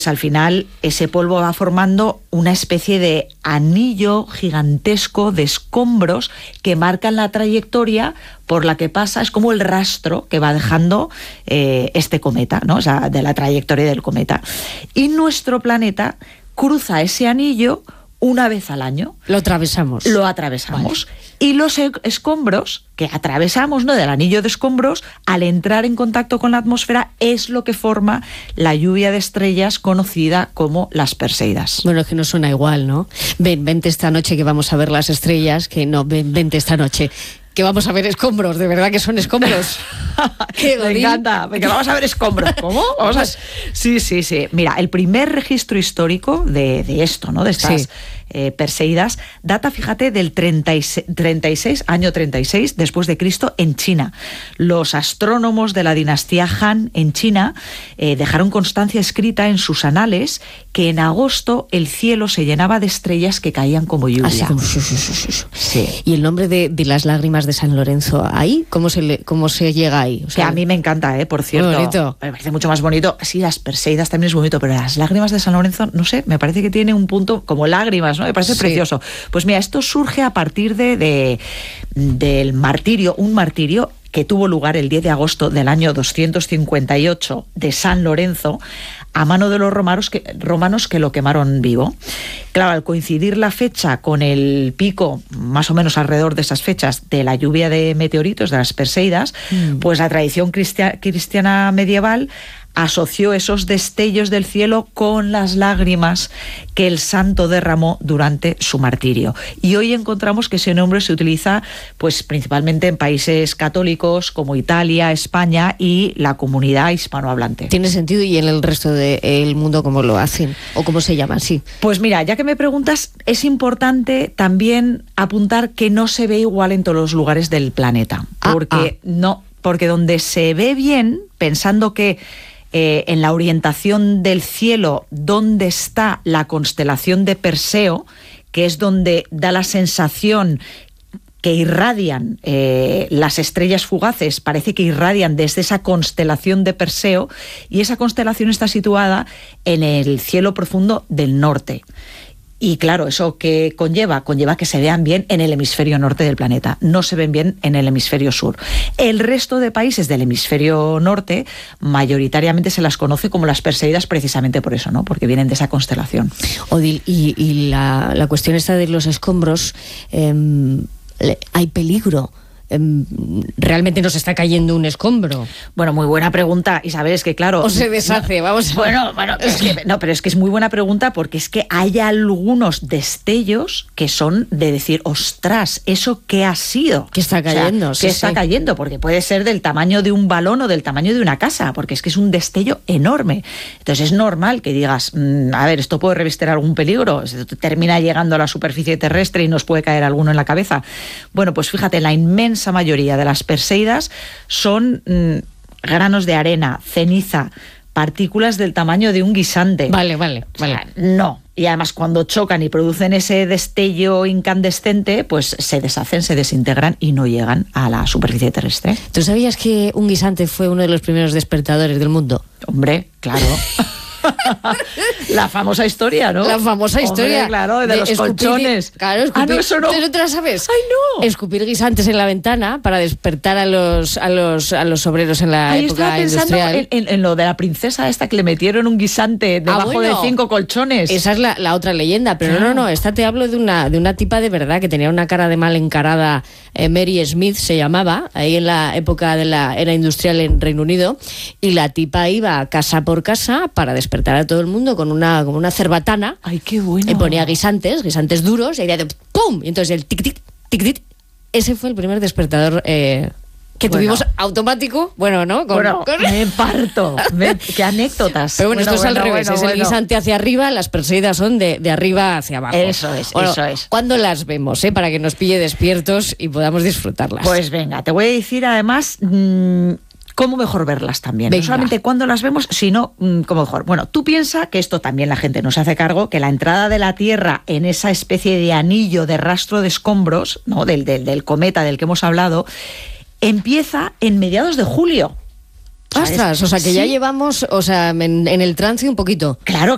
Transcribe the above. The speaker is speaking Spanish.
Al final ese polvo va formando una especie de anillo gigantesco de escombros que marcan la trayectoria por la que pasa. Es como el rastro que va dejando este cometa, ¿no? O sea, de la trayectoria del cometa. Y nuestro planeta cruza ese anillo una vez al año. Lo atravesamos. Vale. Y los escombros que atravesamos, ¿no?, del anillo de escombros, al entrar en contacto con la atmósfera, es lo que forma la lluvia de estrellas conocida como las Perseidas. Bueno, es que no suena igual, ¿no? Vente esta noche que vamos a ver las estrellas, vente esta noche que vamos a ver escombros, de verdad que son escombros. Me encanta, porque vamos a ver escombros. ¿Cómo? Sí. Mira, el primer registro histórico de esto, ¿no?, de estas Perseidas, data, fíjate, del año 36 después de Cristo en China. Los astrónomos de la dinastía Han en China dejaron constancia escrita en sus anales que en agosto el cielo se llenaba de estrellas que caían como lluvia. Así como sí. ¿Y el nombre de las lágrimas de San Lorenzo ahí? ¿Cómo se llega ahí? O sea, que a mí me encanta, por cierto. Muy bonito. Me parece mucho más bonito. Sí, las Perseidas también es bonito, pero las lágrimas de San Lorenzo, no sé, me parece que tiene un punto como lágrimas, ¿no? Me parece precioso. Pues mira, esto surge a partir del martirio, un martirio que tuvo lugar el 10 de agosto del año 258 de San Lorenzo, a mano de los romanos que lo quemaron vivo. Claro, al coincidir la fecha con el pico, más o menos alrededor de esas fechas, de la lluvia de meteoritos, de las Perseidas, pues la tradición cristiana medieval asoció esos destellos del cielo con las lágrimas que el santo derramó durante su martirio. Y hoy encontramos que ese nombre se utiliza pues principalmente en países católicos como Italia, España y la comunidad hispanohablante. ¿Tiene sentido? ¿Y en el resto del mundo cómo lo hacen? ¿O cómo se llama así? Pues mira, ya que me preguntas, es importante también apuntar que no se ve igual en todos los lugares del planeta. Porque donde se ve bien, pensando que en la orientación del cielo, donde está la constelación de Perseo, que es donde da la sensación que irradian las estrellas fugaces, parece que irradian desde esa constelación de Perseo, y esa constelación está situada en el cielo profundo del norte. Y claro, ¿eso qué conlleva? Conlleva que se vean bien en el hemisferio norte del planeta, no se ven bien en el hemisferio sur. El resto de países del hemisferio norte mayoritariamente se las conoce como las Perseidas precisamente por eso, ¿no? Porque vienen de esa constelación. Odil, y la cuestión esta de los escombros, ¿hay peligro? ¿Realmente nos está cayendo un escombro? Bueno, muy buena pregunta, Isabel, es que claro... ¿O se deshace? Vamos a ver. Bueno, pero es que es muy buena pregunta, porque es que hay algunos destellos que son de decir, ostras, ¿eso qué ha sido? ¿Qué está cayendo? O sea, ¿qué está cayendo? Porque puede ser del tamaño de un balón o del tamaño de una casa, porque es que es un destello enorme. Entonces es normal que digas, a ver, ¿esto puede revestir algún peligro? Termina llegando a la superficie terrestre y nos puede caer alguno en la cabeza. Bueno, pues fíjate, la inmensa mayoría de las Perseidas son granos de arena, ceniza, partículas del tamaño de un guisante. Vale. O sea, no. Y además cuando chocan y producen ese destello incandescente, pues se deshacen, se desintegran y no llegan a la superficie terrestre. ¿Tú sabías que un guisante fue uno de los primeros despertadores del mundo? Hombre, claro. La famosa historia, ¿no? La famosa historia. Hombre, claro, de los colchones. Claro, escupir. No, eso no. ¿Tú te la sabes? ¡Ay, no! Escupir guisantes en la ventana para despertar a los obreros en la época industrial. Estaba pensando en lo de la princesa esta que le metieron un guisante debajo de 5 colchones. Esa es la otra leyenda, pero claro. No, esta te hablo de una tipa de verdad que tenía una cara de mal encarada. Mary Smith se llamaba, ahí en la época de la era industrial en Reino Unido, y la tipa iba casa por casa para despertar a todo el mundo con una cerbatana. ¡Ay, qué bueno! Y ponía guisantes duros, y de ¡pum! Y entonces el tic-tic, tic-tic. Ese fue el primer despertador que tuvimos automático. Bueno, ¿no? Me parto. Qué anécdotas. Pero bueno, esto es al revés. Es el guisante hacia arriba, las Perseidas son de arriba hacia abajo. Eso es. ¿Cuándo las vemos? Para que nos pille despiertos y podamos disfrutarlas. Pues venga, te voy a decir además... ¿Cómo mejor verlas también? Venga. No solamente cuando las vemos, sino cómo mejor. Bueno, tú piensas que esto también la gente no se hace cargo, que la entrada de la Tierra en esa especie de anillo de rastro de escombros, ¿no? del cometa del que hemos hablado, empieza en mediados de julio. ¡Ostras! O sea, que ya llevamos, en el trance un poquito. Claro,